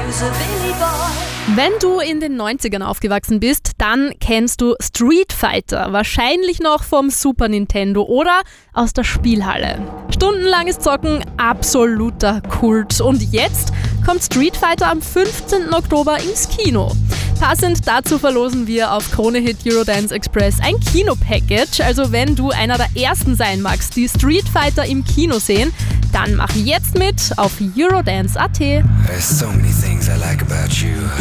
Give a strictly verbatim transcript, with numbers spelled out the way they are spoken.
Wenn du in den neunzigern aufgewachsen bist, dann kennst du Street Fighter, wahrscheinlich noch vom Super Nintendo oder aus der Spielhalle. Stundenlanges Zocken, absoluter Kult. Und jetzt kommt Street Fighter am fünfzehnten Oktober ins Kino. Passend dazu verlosen wir auf Krone Hit Eurodance Express ein Kinopackage. Also wenn du einer der Ersten sein magst, die Street Fighter im Kino sehen, dann mach jetzt mit auf eurodance punkt at. There's so many things I like about you.